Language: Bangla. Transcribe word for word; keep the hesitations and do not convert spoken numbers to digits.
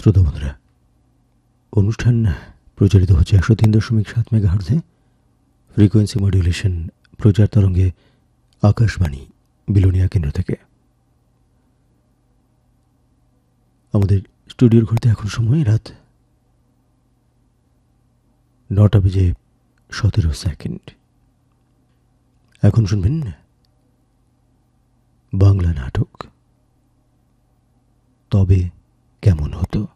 শ্রোতা বন্ধুরা, অনুষ্ঠান প্রচারিত হচ্ছে একশো তিন দশমিক সাত মেগাহার্টজে ফ্রিকোয়েন্সি মডুলেশন প্রচার তরঙ্গে আকাশবাণী বিলোনিয়া কেন্দ্র থেকে। আমাদের স্টুডিওর ঘুরতে এখন সময় রাত নটা বেজে সতেরো সেকেন্ড। এখন শুনবেন বাংলা নাটক তবে কেমন হতো।